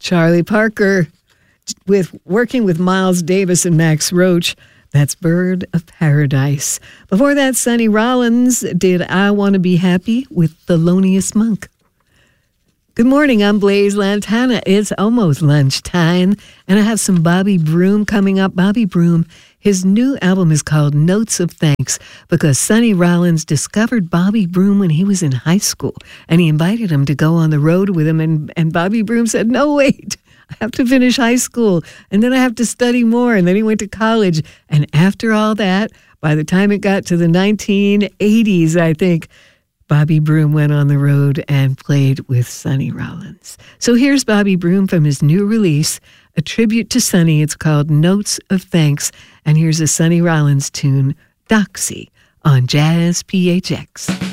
Charlie Parker working with Miles Davis and Max Roach. That's Bird of Paradise. Before that, Sonny Rollins did I Want to Be Happy with Thelonious Monk. Good morning, I'm Blaze Lantana. It's almost lunchtime, and I have some Bobby Broom coming up. Bobby Broom, his new album is called Notes of Thanks because Sonny Rollins discovered Bobby Broom when he was in high school, and he invited him to go on the road with him, and Bobby Broom said, no, wait. I have to finish high school, and then I have to study more, and then he went to college. And after all that, by the time it got to the 1980s, I think, Bobby Broom went on the road and played with Sonny Rollins. So here's Bobby Broom from his new release, a tribute to Sonny. It's called Notes of Thanks, and here's a Sonny Rollins tune, Doxy, on Jazz PHX.